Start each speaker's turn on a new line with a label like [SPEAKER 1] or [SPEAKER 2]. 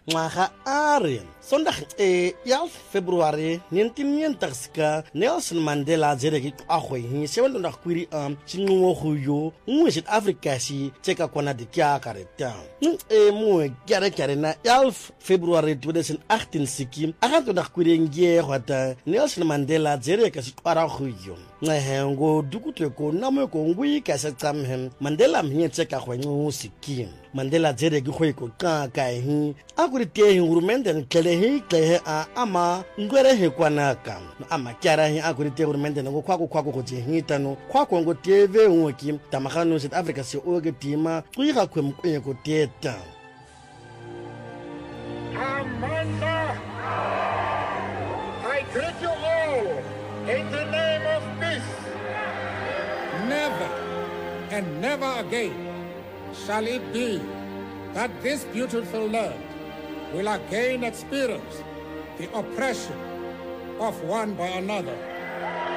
[SPEAKER 1] ngwaga a re Sondag 11 February 1990 Nelson Mandela zere ki agwe hi 7 dag kwiri chinwo khuyo ngwe South Africa si cheka kwana de kya kareta mo kyare na 11 February 2018 siki aganto dag kwiri ngie gwata Nelson Mandela zere ka si kwara khuyo ngahengo dukutwe ko namo ko ngwi ka sa tsamhem Mandela mhe cheka khwenyu siki Mandela zere ki khweko ka hi akuri te hi urumende nkele hi klehe ama ngwere he kwanaka ama kyara hi akuri te urumende ngo kwako ko jehita no kwako ngo teve unwoki tamagano South Africa se oge tima kuyiga kwemkwenye ko teta
[SPEAKER 2] Amanda, I greet you all in the name of peace.
[SPEAKER 3] Never and never again shall it be that this beautiful land will again experience the oppression of one by another.